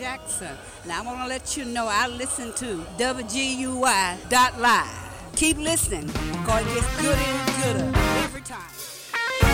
Jackson. Now, I want to let you know I listen to WGUI.live. Keep listening, because it gets gooder and gooder every time.